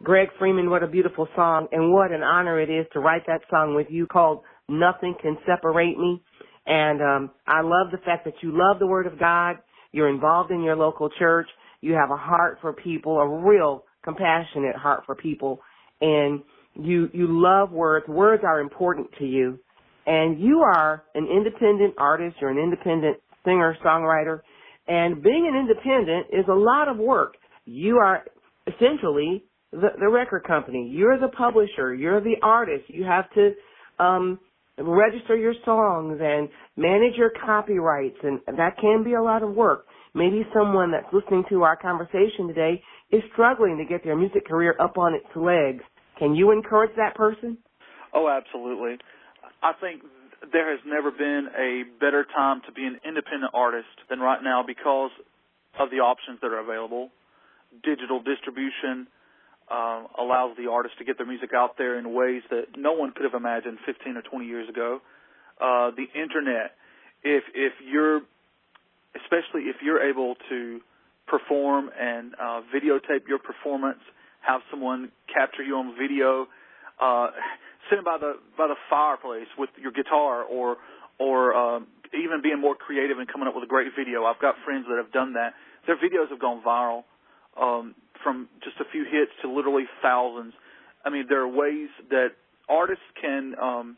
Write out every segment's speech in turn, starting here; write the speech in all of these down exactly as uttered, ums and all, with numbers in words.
Greg Freeman, what a beautiful song, and what an honor it is to write that song with you called Nothing Can Separate Me. And um, I love the fact that you love the Word of God, you're involved in your local church, you have a heart for people, a real compassionate heart for people, and you you love words. Words are important to you. And you are an independent artist, you're an independent singer, songwriter, and being an independent is a lot of work. You are essentially the, the record company. You're the publisher. You're the artist. You have to um, register your songs and manage your copyrights, and that can be a lot of work. Maybe someone that's listening to our conversation today is struggling to get their music career up on its legs. Can you encourage that person? Oh, absolutely. I think there has never been a better time to be an independent artist than right now because of the options that are available. Digital distribution uh, allows the artist to get their music out there in ways that no one could have imagined fifteen or twenty years ago. Uh, the Internet, if if you're, especially if you're able to perform and uh, videotape your performance, have someone capture you on video, uh, sitting by the by the fireplace with your guitar, or or um, even being more creative and coming up with a great video. I've got friends that have done that. Their videos have gone viral. Um, from just a few hits to literally thousands. I mean, there are ways that artists can um,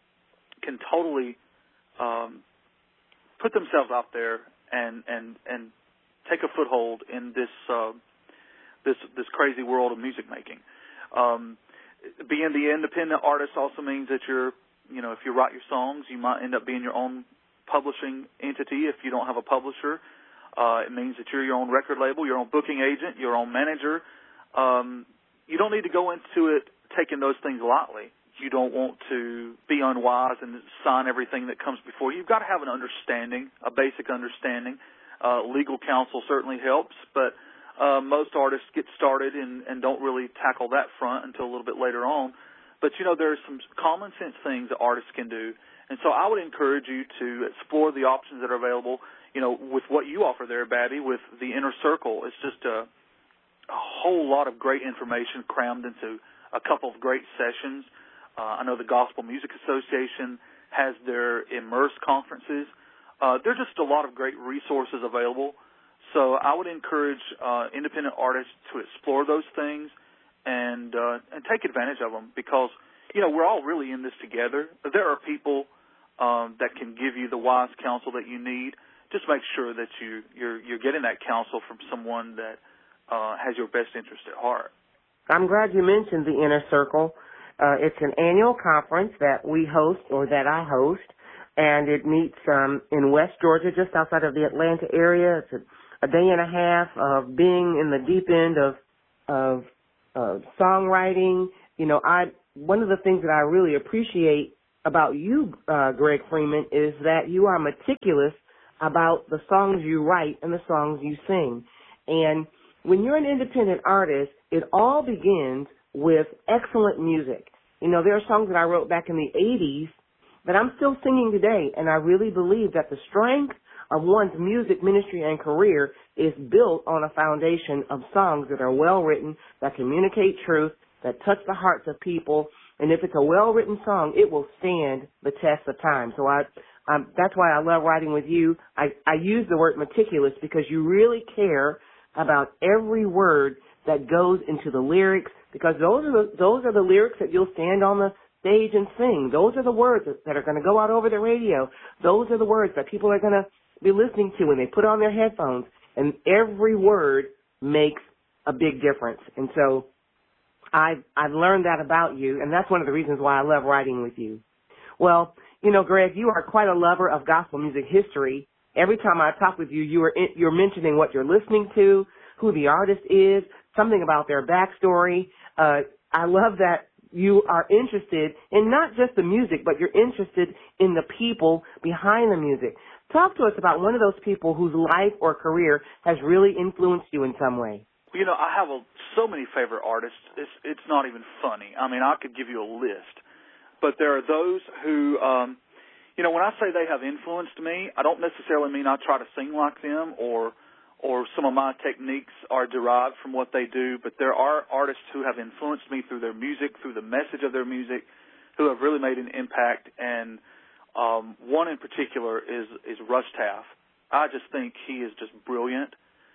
can totally um, put themselves out there and and and take a foothold in this uh, this this crazy world of music making. Um, being the independent artist also means that you're, you know, if you write your songs, you might end up being your own publishing entity if you don't have a publisher. Uh, it means that you're your own record label, your own booking agent, your own manager. Um, you don't need to go into it taking those things lightly. You don't want to be unwise and sign everything that comes before you. You've got to have an understanding, a basic understanding. Uh, legal counsel certainly helps, but uh, most artists get started and, and don't really tackle that front until a little bit later on. But, you know, there are some common sense things that artists can do. And so I would encourage you to explore the options that are available. You know, with what you offer there, Babby, with the Inner Circle, it's just a, a whole lot of great information crammed into a couple of great sessions. Uh, I know the Gospel Music Association has their Immerse conferences. Uh, there are just a lot of great resources available. So I would encourage uh, independent artists to explore those things and uh, and take advantage of them because, you know, we're all really in this together. There are people um, that can give you the wise counsel that you need. Just make sure that you, you're, you're getting that counsel from someone that uh, has your best interest at heart. I'm glad you mentioned the Inner Circle. Uh, it's an annual conference that we host, or that I host, and it meets um, in West Georgia, just outside of the Atlanta area. It's a, a day and a half of being in the deep end of of uh, songwriting. You know, I one of the things that I really appreciate about you, uh, Greg Freeman, is that you are meticulous about the songs you write and the songs you sing. And when you're an independent artist, it all begins with excellent music. You know, there are songs that I wrote back in the eighties that I'm still singing today, and I really believe that the strength of one's music ministry and career is built on a foundation of songs that are well-written, that communicate truth, that touch the hearts of people, and if it's a well-written song, it will stand the test of time. So I Um, that's why I love writing with you. I, I use the word meticulous because you really care about every word that goes into the lyrics, because those are the, those are the lyrics that you'll stand on the stage and sing. Those are the words that, that are going to go out over the radio. Those are the words that people are going to be listening to when they put on their headphones. And every word makes a big difference. And so I've, I've learned that about you, and that's one of the reasons why I love writing with you. Well, you know, Greg, you are quite a lover of gospel music history. Every time I talk with you, you are in, you're mentioning what you're listening to, who the artist is, something about their backstory. Uh, I love that you are interested in not just the music, but you're interested in the people behind the music. Talk to us about one of those people whose life or career has really influenced you in some way. You know, I have a, so many favorite artists, it's, it's not even funny. I mean, I could give you a list. But there are those who, um, you know, when I say they have influenced me, I don't necessarily mean I try to sing like them or or some of my techniques are derived from what they do, but there are artists who have influenced me through their music, through the message of their music, who have really made an impact. And um, one in particular is is Russ Taff. I just think he is just brilliant.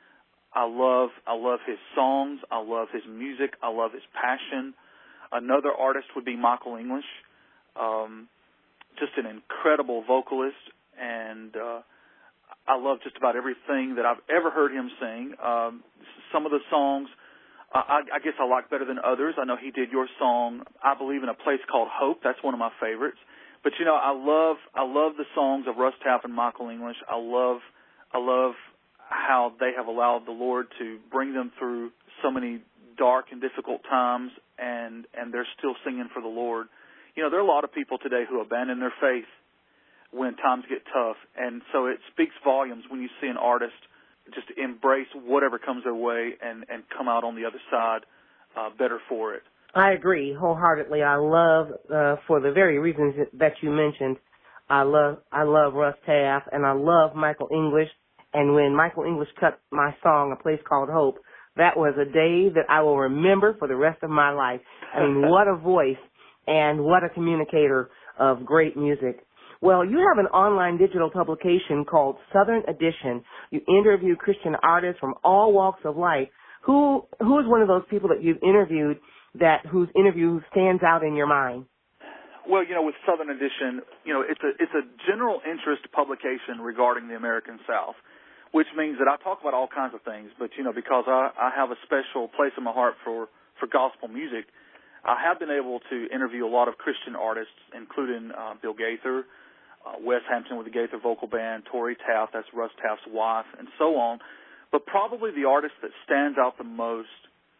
I love I love his songs. I love his music. I love his passion. Another artist would be Michael English, um, just an incredible vocalist, and uh, I love just about everything that I've ever heard him sing. Um, some of the songs uh, I, I guess I like better than others. I know he did your song, I Believe in a Place Called Hope. That's one of my favorites. But, you know, I love I love the songs of Russ Taff and Michael English. I love I love how they have allowed the Lord to bring them through so many dark and difficult times, and, and they're still singing for the Lord. You know, there are a lot of people today who abandon their faith when times get tough, and so it speaks volumes when you see an artist just embrace whatever comes their way and, and come out on the other side uh, better for it. I agree wholeheartedly. I love, uh, for the very reasons that you mentioned, I love I love Russ Taff, and I love Michael English. And when Michael English cut my song, A Place Called Hope, that was a day that I will remember for the rest of my life. I mean, what a voice and what a communicator of great music. Well, you have an online digital publication called Southern Edition. You interview Christian artists from all walks of life. Who who is one of those people that you've interviewed that whose interview stands out in your mind? Well, you know, with Southern Edition, you know, it's a it's a general interest publication regarding the American South, which means that I talk about all kinds of things. But, you know, because I, I have a special place in my heart for, for gospel music, I have been able to interview a lot of Christian artists, including uh, Bill Gaither, uh, Wes Hampton with the Gaither Vocal Band, Tori Taft, that's Russ Taft's wife, and so on. But probably the artist that stands out the most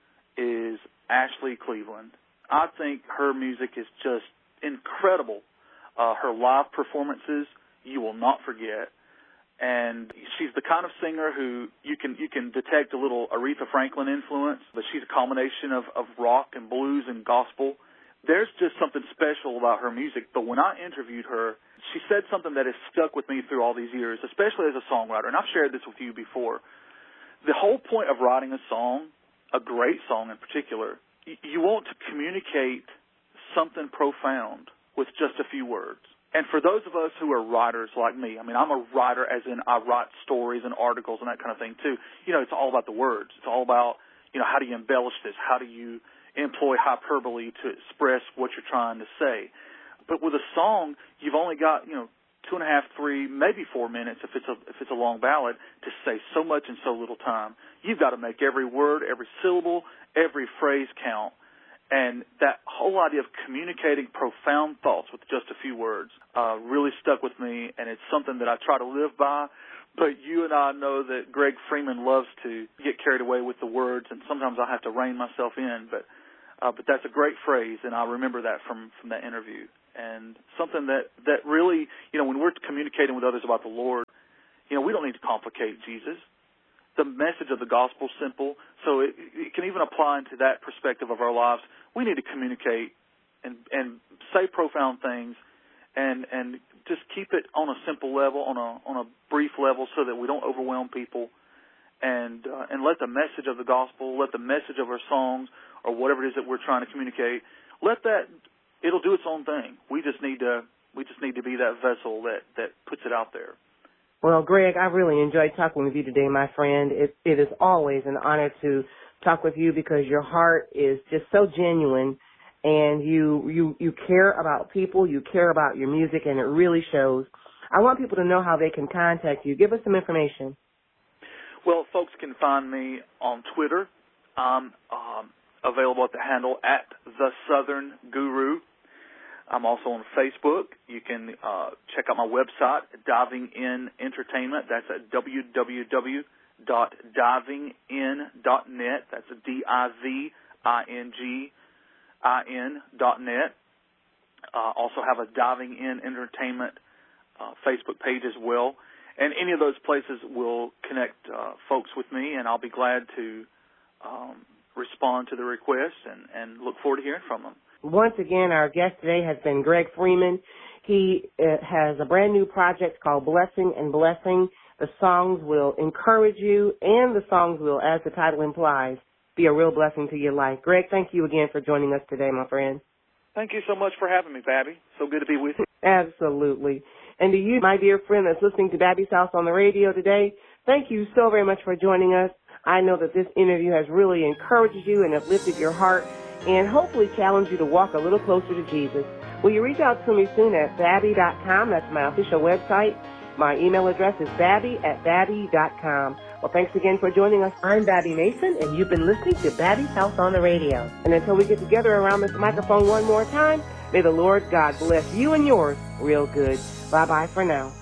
is Ashley Cleveland. I think her music is just incredible. Uh, her live performances, you will not forget. And she's the kind of singer who you can you can detect a little Aretha Franklin influence, but she's a combination of, of rock and blues and gospel. There's just something special about her music. But when I interviewed her, she said something that has stuck with me through all these years, especially as a songwriter. And I've shared this with you before. The whole point of writing a song, a great song in particular, you want to communicate something profound with just a few words. And for those of us who are writers like me, I mean, I'm a writer as in I write stories and articles and that kind of thing too. You know, it's all about the words. It's all about, you know, how do you embellish this? How do you employ hyperbole to express what you're trying to say? But with a song, you've only got, you know, two and a half, three, maybe four minutes if it's a if it's a long ballad to say so much in so little time. You've got to make every word, every syllable, every phrase count. And that whole idea of communicating profound thoughts with just a few words uh, really stuck with me, and it's something that I try to live by. But you and I know that Greg Freeman loves to get carried away with the words, and sometimes I have to rein myself in. But uh, but that's a great phrase, and I remember that from, from that interview. And something that, that really, you know, when we're communicating with others about the Lord, you know, we don't need to complicate Jesus. The message of the gospel is simple, so it, it can even apply into that perspective of our lives. We need to communicate and, and say profound things, and and just keep it on a simple level, on a on a brief level, so that we don't overwhelm people, and uh, and let the message of the gospel, let the message of our songs, or whatever it is that we're trying to communicate, let that it'll do its own thing. We just need to we just need to be that vessel that that puts it out there. Well, Greg, I really enjoyed talking with you today, my friend. It, it is always an honor to talk with you because your heart is just so genuine, and you, you, you care about people, you care about your music, and it really shows. I want people to know how they can contact you. Give us some information. Well, folks can find me on Twitter. I'm um, available at the handle at The Southern Guru. I'm also on Facebook. You can uh, check out my website, Diving In Entertainment. That's at w w w dot diving in dot net. That's D I V I N G I N dot net. Uh, also have a Diving In Entertainment uh, Facebook page as well. And any of those places will connect uh, folks with me, and I'll be glad to um, respond to the request and, and look forward to hearing from them. Once again, our guest today has been Greg Freeman. He uh, has a brand new project called Blessing and Blessing The songs will encourage you, and the songs will, as the title implies, be a real blessing to your life. Greg, thank you again for joining us today, my friend. Thank you so much for having me, Babby. So good to be with you. Absolutely. And to you, my dear friend that's listening to Babby's House on the radio today, thank you so very much for joining us. I know that this interview has really encouraged you and uplifted your heart and hopefully challenged you to walk a little closer to Jesus. Will you reach out to me soon at babby dot com? That's my official website. My email address is babby at babby dot com. Well, thanks again for joining us. I'm Babby Mason, and you've been listening to Babby's House on the radio. And until we get together around this microphone one more time, may the Lord God bless you and yours real good. Bye-bye for now.